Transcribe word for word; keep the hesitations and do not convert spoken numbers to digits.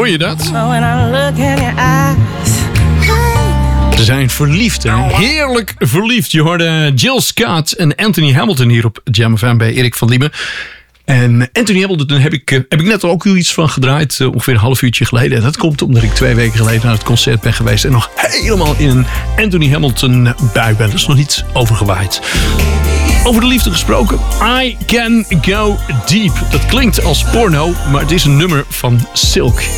je dat? Ze zijn verliefd, hè? Heerlijk verliefd. Je hoorde Jill Scott en Anthony Hamilton hier op Jam F M bij Erik van Liemen. En Anthony Hamilton heb ik, heb ik net ook iets van gedraaid. Uh, ongeveer een half uurtje geleden. Dat komt omdat ik twee weken geleden naar het concert ben geweest. En nog helemaal in een Anthony Hamilton bui ben. Er is nog niets overgewaaid. Over de liefde gesproken. I Can Go Deep. Dat klinkt als porno, maar het is een nummer van Silk.